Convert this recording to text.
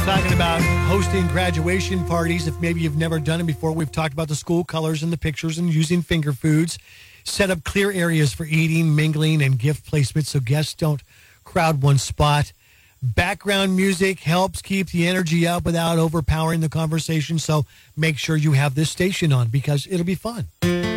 talking about hosting graduation parties. If maybe you've never done it before, we've talked about the school colors and the pictures and using finger foods. Set up clear areas for eating, mingling, and gift placement so guests don't crowd one spot. Background music helps keep the energy up without overpowering the conversation, so make sure you have this station on because it'll be fun.